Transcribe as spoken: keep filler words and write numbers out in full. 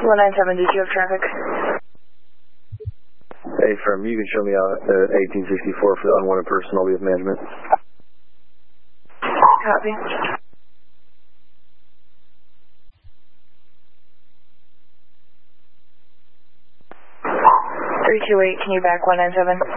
one nine seven, did you have traffic? Hey, firm, you can show me out at eighteen sixty-four for the unwanted person. I'll be with management. Copy. three two eight, can you back one nine seven?